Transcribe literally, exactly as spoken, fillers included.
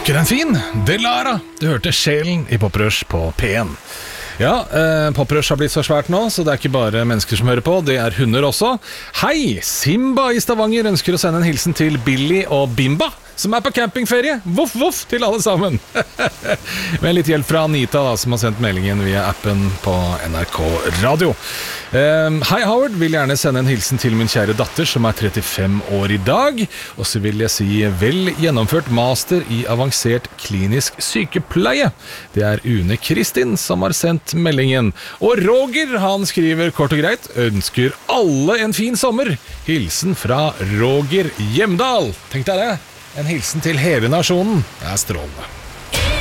ikke den fin? Delara, du hørte sjelen i Poprush på P en. Ja, eh, Poprush har blitt så svært nå, så det er ikke bare mennesker som hører på, det er hunder også. Hei, Simba i Stavanger ønsker å sende en hilsen til Billy og Bimba, som er på campingferie. Voff, voff til alle sammen. Med litt hjelp fra Anita da, som har sendt meldingen via appen på N R K Radio. Um, Hei Howard, vil gjerne sende en hilsen til min kjære datter som er trettifem år i dag. Og så vil jeg si vel gjennomført master i avansert klinisk sykepleie. Det er Une Kristin som har sendt meldingen. Og Roger, han skriver kort og greit, ønsker alle en fin sommer. Hilsen fra Roger Hjemdal. Tenk deg det, en hilsen til hele nasjonen. Det er strålende.